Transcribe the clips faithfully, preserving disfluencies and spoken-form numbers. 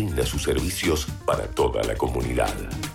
brinda sus servicios para toda la comunidad.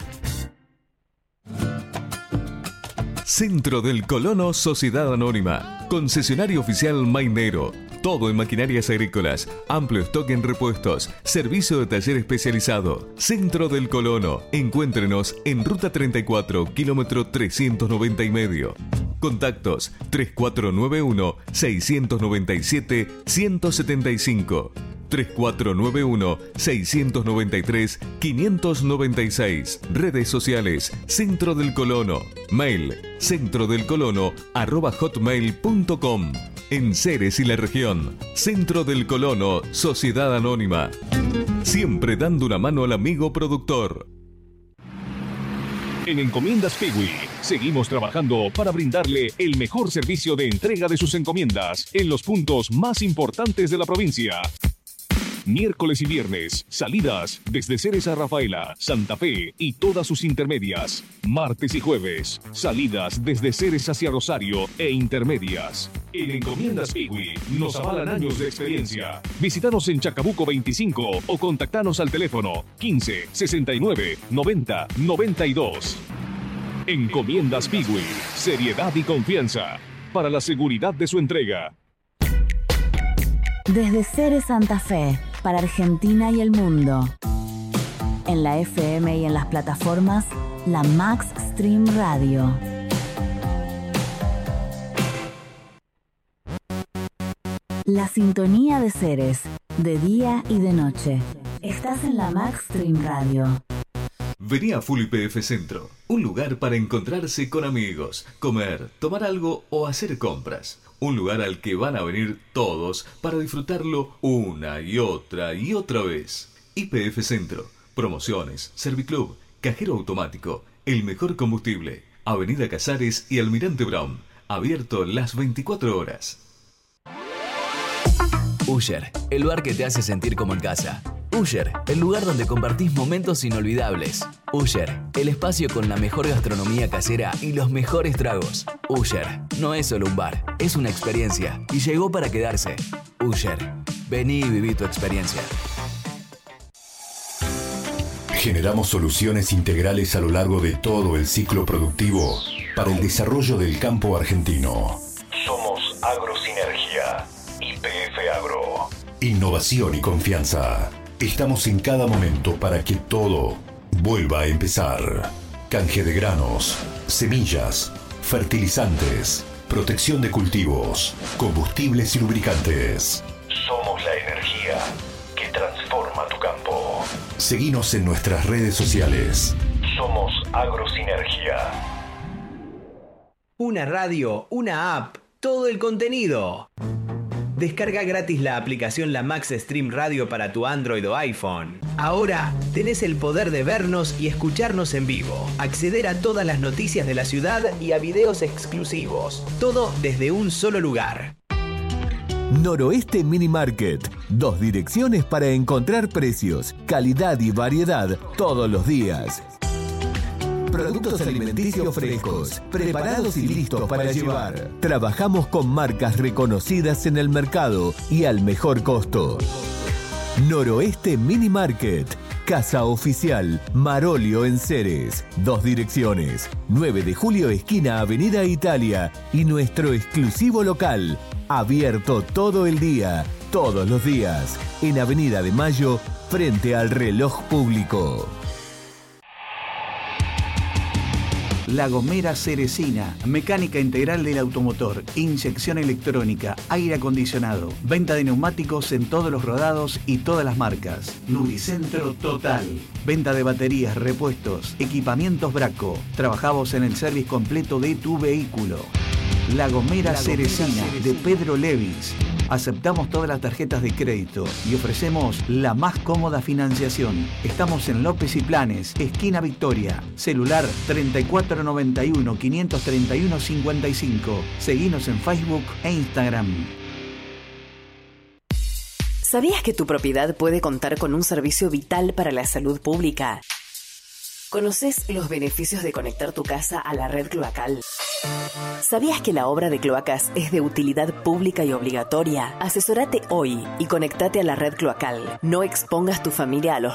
Centro del Colono Sociedad Anónima. Concesionario oficial Mainero. Todo en maquinarias agrícolas. Amplio stock en repuestos. Servicio de taller especializado. Centro del Colono. Encuéntrenos en Ruta treinta y cuatro, kilómetro trescientos noventa y medio. Contactos tres cuatro nueve uno, seis nueve siete, uno siete cinco. tres cuatro nueve uno, seis nueve tres, cinco nueve seis. Redes sociales Centro del Colono. Mail centro del colono arroba hotmail punto com. En Ceres y la región. Centro del Colono Sociedad Anónima. Siempre dando una mano al amigo productor. En Encomiendas Piwi seguimos trabajando para brindarle el mejor servicio de entrega de sus encomiendas en los puntos más importantes de la provincia. Miércoles y viernes, salidas desde Ceres a Rafaela, Santa Fe y todas sus intermedias. Martes y jueves, salidas desde Ceres hacia Rosario e intermedias. En Encomiendas Piwi nos avalan años de experiencia. Visítanos en Chacabuco veinticinco o contactanos al teléfono quince, sesenta y nueve, noventa, noventa y dos. Encomiendas Piwi, seriedad y confianza para la seguridad de su entrega. Desde Ceres Santa Fe, para Argentina y el mundo. En la F M y en las plataformas, la Max Stream Radio. La sintonía de Ceres, de día y de noche. Estás en la Max Stream Radio. Vení a Full Y P F Centro, un lugar para encontrarse con amigos, comer, tomar algo o hacer compras. Un lugar al que van a venir todos para disfrutarlo una y otra y otra vez. Y P F Centro, promociones, Serviclub, cajero automático, el mejor combustible, Avenida Casares y Almirante Brown, abierto las veinticuatro horas. Usher, el lugar que te hace sentir como en casa. Usher, el lugar donde compartís momentos inolvidables. Usher, el espacio con la mejor gastronomía casera y los mejores tragos. Usher, no es solo un bar, es una experiencia y llegó para quedarse. Usher, vení y viví tu experiencia. Generamos soluciones integrales a lo largo de todo el ciclo productivo para el desarrollo del campo argentino. Somos Agrosinergia. Y P F Agro. Innovación y confianza. Estamos en cada momento para que todo vuelva a empezar. Canje de granos, semillas, fertilizantes, protección de cultivos, combustibles y lubricantes. Somos la energía que transforma tu campo. Seguinos en nuestras redes sociales. Somos Agrosinergia. Una radio, una app, todo el contenido. Descarga gratis la aplicación La Max Stream Radio para tu Android o iPhone. Ahora tenés el poder de vernos y escucharnos en vivo, acceder a todas las noticias de la ciudad y a videos exclusivos. Todo desde un solo lugar. Noroeste Mini Market. Dos direcciones para encontrar precios, calidad y variedad todos los días. Productos alimenticios frescos, preparados y listos para llevar. Trabajamos con marcas reconocidas en el mercado y al mejor costo. Noroeste Mini Market. Casa Oficial, Marolio en Ceres. Dos direcciones. nueve de julio, esquina Avenida Italia. Y nuestro exclusivo local, abierto todo el día, todos los días. En Avenida de Mayo, frente al reloj público. La Gomera Ceresina, mecánica integral del automotor, inyección electrónica, aire acondicionado, venta de neumáticos en todos los rodados y todas las marcas. Lubricentro Total, venta de baterías, repuestos, equipamientos Braco. Trabajamos en el service completo de tu vehículo. La Gomera Ceresina de Pedro Levis. Aceptamos todas las tarjetas de crédito y ofrecemos la más cómoda financiación. Estamos en López y Planes, esquina Victoria. Celular treinta y cuatro noventa y uno, quinientos treinta y uno, cincuenta y cinco. Seguinos en Facebook e Instagram. ¿Sabías que tu propiedad puede contar con un servicio vital para la salud pública? ¿Conoces los beneficios de conectar tu casa a la red cloacal? ¿Sabías que la obra de cloacas es de utilidad pública y obligatoria? Asesórate hoy y conectate a la red cloacal. No expongas tu familia a los